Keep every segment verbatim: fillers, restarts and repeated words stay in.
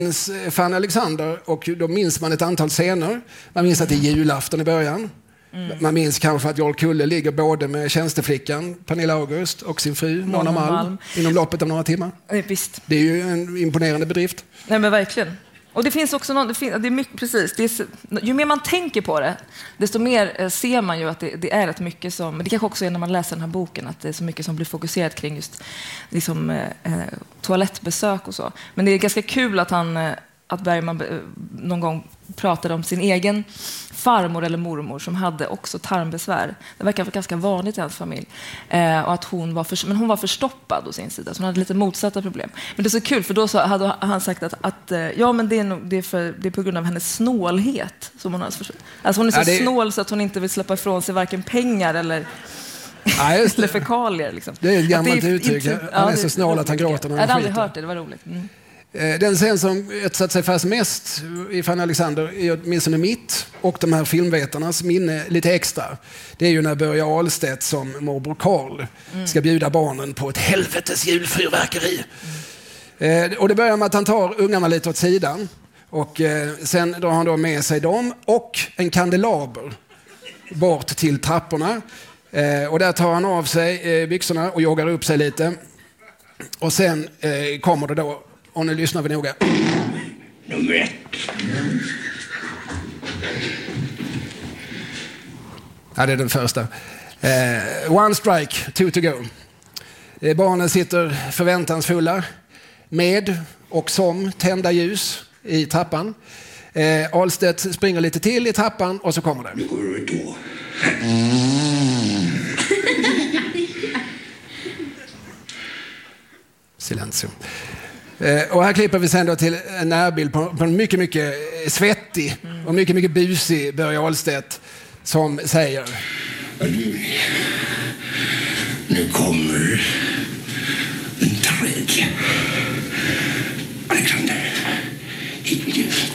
Fanny Alexander, och då minns man ett antal scener. Man minns att det är julafton i början. Mm. Man minns kanske att Jarl Kulle ligger både med tjänsteflickan Pernilla August och sin fru Mona Malm, Malm inom loppet av några timmar. Ja, visst. Det är ju en imponerande bedrift. Nej, men verkligen. Och det finns också någon, det, finns, det är mycket, precis, det är, ju mer man tänker på det, desto mer eh, ser man ju att det, det är rätt mycket som, det kanske också är när man läser den här boken, att det är så mycket som blir fokuserat kring just liksom, eh, toalettbesök och så. Men det är ganska kul att han, eh, att Bergman eh, någon gång pratade om sin egen farmor eller mormor som hade också tarmbesvär. Det verkar vara ganska vanligt i hans familj. Eh, och att hon var för, men hon var förstoppad å sin sida, så hon hade lite motsatta problem. Men det är så kul, för då så hade han sagt att, att ja, men det är, nog, det, är för, det är på grund av hennes snålhet som hon har förstått. Alltså hon är så ja, det... snål så att hon inte vill släppa ifrån sig varken pengar eller, ja, eller fekalier. Liksom. Det är ett gammalt är, uttryck. Han ja, är så snål att han gråter när han Jag hade aldrig skiter. hört det, det var roligt. Mm. Den scen som satt sig fast mest i Fanny Alexander är åtminstone mitt och de här filmvetarnas minne lite extra. Det är ju när Börje Ahlstedt som morbror Karl mm. ska bjuda barnen på ett helvetes julfyrverkeri. Mm. Eh, och det börjar med att han tar ungarna lite åt sidan och eh, sen drar han då med sig dem och en kandelaber bort till trapporna. Eh, och där tar han av sig eh, byxorna och joggar upp sig lite. Och sen eh, kommer det då. Och nu lyssnar vi noga. Nummer ett. Ja, det är den första. Eh, one strike, two to go. Eh, barnen sitter förväntansfulla med och som tända ljus i trappan. Eh, Ahlstedt springer lite till i trappan och så kommer det. Nu går du då. Silencio. Och här klipper vi sen då till en närbild på, på en mycket, mycket svettig och mycket, mycket busig Börje Ahlstedt som säger: Nu, nu kommer den tredje. Alexander, hit med ljus.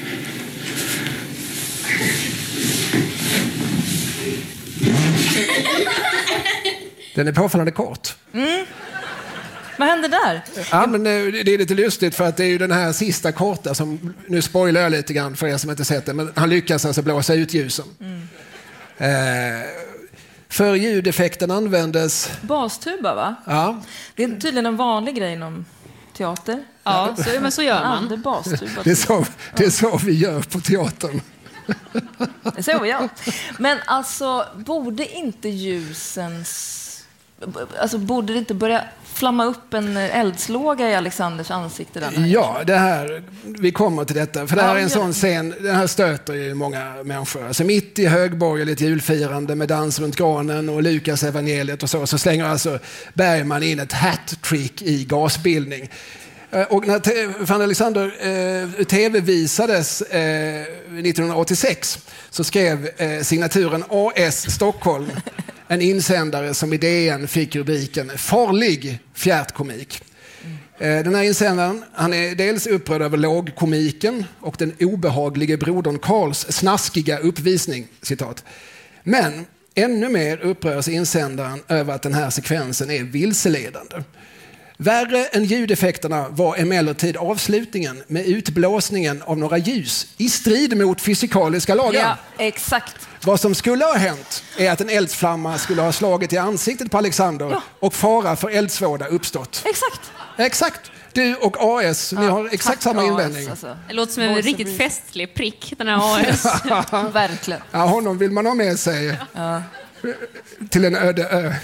Den är påfallande kort. Mm. Vad händer där? Ja, men det är lite lustigt för att det är ju den här sista korta som, nu spoilar jag lite grann för er som inte sett det, men han lyckas alltså blåsa ut ljusen. Mm. Eh, för ljudeffekten användes bastuba, va? Ja. Det är tydligen en vanlig grej inom teater. Ja, så, men så gör man. Det, bastuba. Det, är så, det är så vi gör på teatern. Det är så vi gör. Men alltså, borde inte ljusen, alltså borde det inte börja flamma upp en eldslåga i Alexanders ansikte? Där? Ja, det här, vi kommer till detta. För det här är en sån scen, det här stöter ju många människor. Alltså mitt i högborgerligt julfirande med dans runt granen och Lukas evangeliet och så, så slänger alltså Bergman in ett hat-trick i gasbildning. Och när Fanny Alexander eh, tv-visades eh, nittonhundraåttiosex så skrev eh, signaturen A S Stockholm en insändare som i D N fick rubriken Farlig fjärtkomik. Mm. Den här insändaren, han är dels upprörd över lågkomiken och den obehaglige brodern Karls snaskiga uppvisning, citat. Men ännu mer upprörs insändaren över att den här sekvensen är vilseledande. Värre än ljudeffekterna var emellertid avslutningen med utblåsningen av några ljus i strid mot fysikaliska lagar. Ja, exakt. Vad som skulle ha hänt är att en eldsflamma skulle ha slagit i ansiktet på Alexander ja. och fara för eldsvåda uppstått. Exakt. Exakt. Du och A S, ja, ni har exakt samma A S, invändning. Alltså. Det låter som en Voice riktigt festlig prick, den här A S. Verkligen. Ja, honom vill man ha med sig ja. till en öde ö.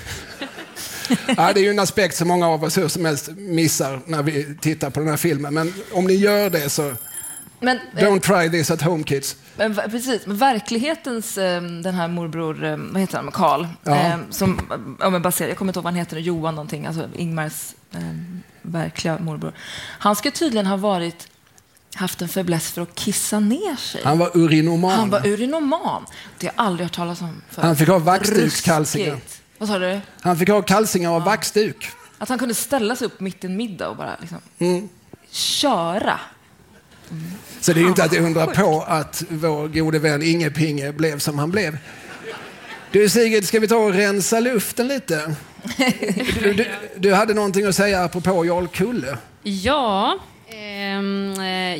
Ja, det är ju en aspekt som många av oss hur som helst missar när vi tittar på den här filmen. Men om ni gör det så men, don't try this at home, kids. Men, precis, men verklighetens, den här morbror, vad heter han, Karl, ja. som, ja, men baserat, jag kommer inte ihåg vad han heter, Johan någonting, alltså Ingmars eh, verkliga morbror. Han ska tydligen ha varit haft en fäbless för att kissa ner sig. Han var urinoman. Han var urinoman. Det har jag aldrig hört talas om förut. Han fick ha vaxdukskalsingar. Vad sa du? Han fick ha kalsingar av ja. vaxduk. Att han kunde ställa sig upp mitt i en middag och bara liksom mm. köra. Mm. Så det är ju inte att undra på att vår gode vän Inge Pinge blev som han blev. Du Sigrid, ska vi ta och rensa luften lite? Du, du, du hade någonting att säga apropå Jarl Kulle. Ja, Ehm,